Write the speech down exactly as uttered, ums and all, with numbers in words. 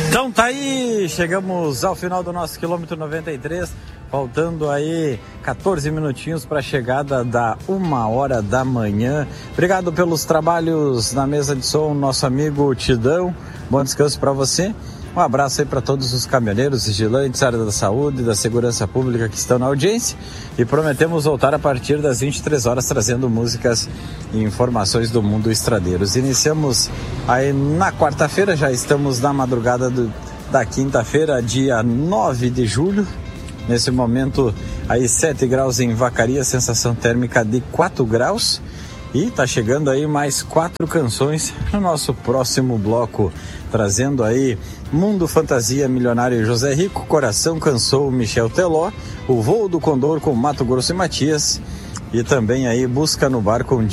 Então tá aí, chegamos ao final do nosso quilômetro noventa e três, faltando aí quatorze minutinhos para a chegada da uma hora da manhã. Obrigado pelos trabalhos na mesa de som, nosso amigo Tidão, bom descanso para você. Um abraço aí para todos os caminhoneiros, vigilantes, área da saúde, da segurança pública que estão na audiência, e prometemos voltar a partir das vinte e três horas trazendo músicas e informações do mundo estradeiros. Iniciamos aí na quarta-feira, já estamos na madrugada do, da quinta-feira, dia nove de julho. Nesse momento aí sete graus em Vacaria, sensação térmica de quatro graus. E tá chegando aí mais quatro canções no nosso próximo bloco, trazendo aí Mundo Fantasia, Milionário José Rico, Coração Cansou, Michel Teló, O Voo do Condor com Mato Grosso e Matias, e também aí Busca no Bar com